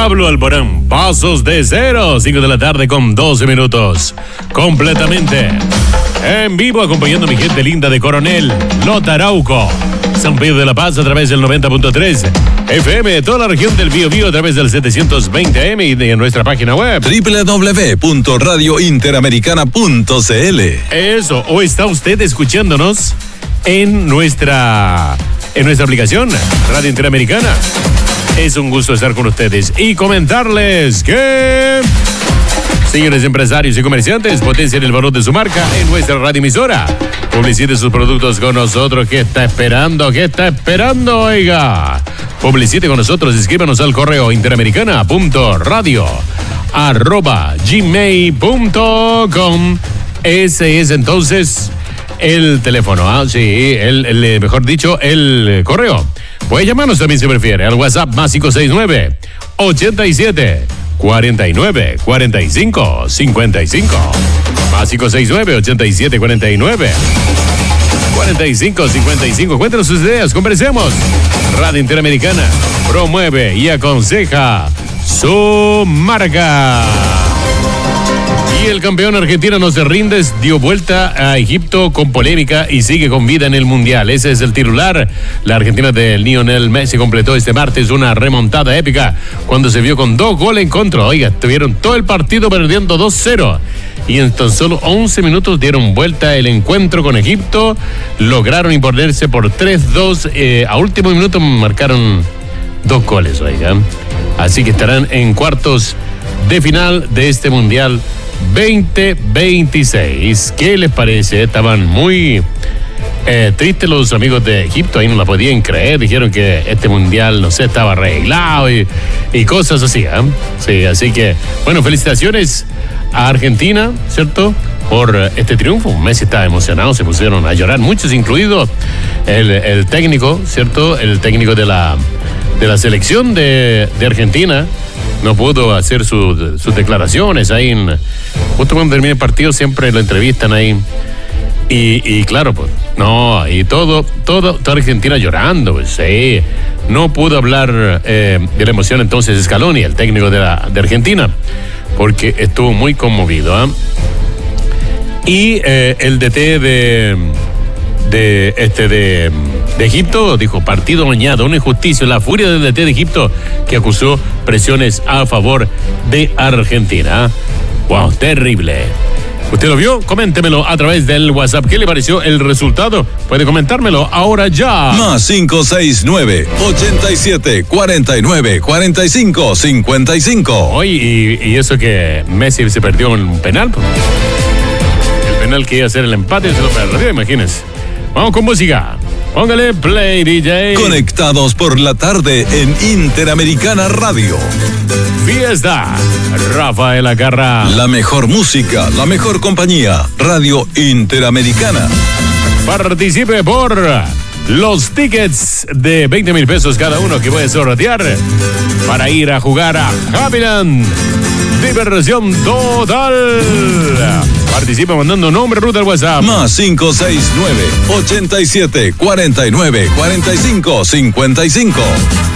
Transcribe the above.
Pablo Alborán, Pasos de Cero, 5 de la tarde con 12 minutos. Completamente en vivo, acompañando a mi gente linda de Coronel, Lota Arauco, San Pedro de la Paz a través del 90.3 FM de toda la región del Biobío a través del 720 AM y de nuestra página web www.radiointeramericana.cl. Eso, o está usted escuchándonos en nuestra aplicación Radio Interamericana. Es un gusto estar con ustedes y comentarles que, señores empresarios y comerciantes, potencien el valor de su marca en nuestra radioemisora. Publicite sus productos con nosotros. ¿Qué está esperando? ¿Qué está esperando? Oiga, publicite con nosotros. Escríbanos al correo interamericana.radio@gmail.com. Ese es entonces el teléfono. Sí, mejor dicho, el correo. Puede llamarnos también si prefiere al WhatsApp más 569 87 49 45 55. Más 569 87 49 45 55. Cuéntanos sus ideas, conversemos. Radio Interamericana promueve y aconseja su marca. Y el campeón argentino no se rinde, dio vuelta a Egipto con polémica y sigue con vida en el Mundial. Ese es el titular. La Argentina de Lionel Messi completó este martes una remontada épica cuando se vio con 2 goles en contra. Oiga, estuvieron todo el partido perdiendo 2-0 y en tan solo 11 minutos dieron vuelta el encuentro con Egipto. Lograron imponerse por 3-2. A último minuto marcaron 2 goles, oiga. Así que estarán en cuartos de final de este Mundial 2026. ¿Qué les parece? Estaban muy tristes los amigos de Egipto, ahí no la podían creer, dijeron que este mundial, no sé, estaba arreglado y cosas así, Sí, así que, bueno, felicitaciones a Argentina, ¿cierto?, por este triunfo. Messi estaba emocionado, se pusieron a llorar, muchos, incluido el técnico, ¿cierto?, el técnico de la selección de Argentina. No pudo hacer sus declaraciones ahí justo cuando termina el partido, siempre lo entrevistan ahí. Y claro, pues, no, y toda Argentina llorando, pues, sí. No pudo hablar de la emoción entonces Scaloni, el técnico de Argentina, porque estuvo muy conmovido, Y el DT de Egipto dijo: partido dañado, una injusticia, la furia del DT de Egipto, que acusó presiones a favor de Argentina. Wow, terrible. ¿Usted lo vio? Coméntemelo a través del WhatsApp. ¿Qué le pareció el resultado? Puede comentármelo ahora ya. Más 569 87 49 45 55. Oye, y eso que Messi se perdió en un penal, pues. El penal que iba a hacer el empate se lo perdió, imagínense. Vamos con música. Póngale play, DJ. Conectados por la tarde en Interamericana Radio. Fiesta. Rafael Acarra. La mejor música, la mejor compañía. Radio Interamericana. Participe por los tickets de 20,000 pesos cada uno que puede sortear para ir a jugar a Happyland. Diversión total. Participa mandando nombre, ruta al WhatsApp. Más 569 87 49 45 55.